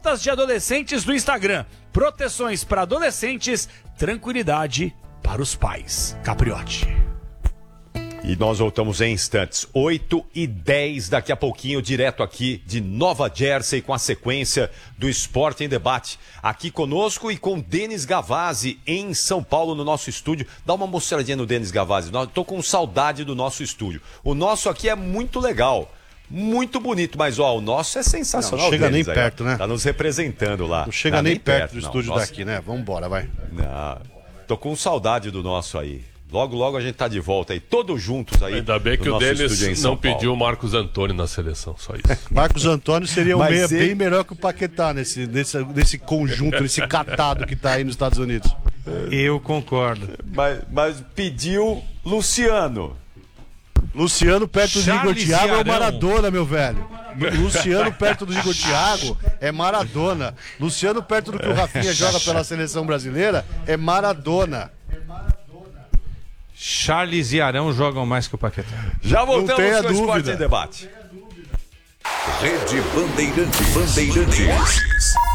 contas de adolescentes do Instagram. Proteções para adolescentes, tranquilidade para os pais. Capriotti. E nós voltamos em instantes, 8h10, daqui a pouquinho, direto aqui de Nova Jersey, com a sequência do Esporte em Debate. Aqui conosco e com Denis Gavazzi, em São Paulo, no nosso estúdio. Dá uma mostradinha no Denis Gavazzi, estou com saudade do nosso estúdio. O nosso aqui é muito legal, muito bonito, mas o nosso é sensacional. Não chega Denis, nem perto, né? Tá nos representando lá. Não chega nem perto do estúdio daqui, né? Vamos embora, vai. Não, tô com saudade do nosso aí. Logo, logo a gente tá de volta aí, todos juntos aí. Ainda bem que o Denis não pediu o Marcos Antônio na seleção, só isso. Marcos Antônio seria um meia bem melhor que o Paquetá nesse conjunto, nesse catado que tá aí nos Estados Unidos. Eu concordo. Mas pediu Luciano. Luciano perto do Igor Charles Thiago é o Arão. Maradona, meu velho. Luciano perto do Igor Thiago é Maradona. Luciano perto do que o Rafinha joga pela seleção brasileira é Maradona. Charles e Arão jogam mais que o Paquetá. Já voltamos tenha com o Esporte dúvida. em Debate. Rede Bandeirantes.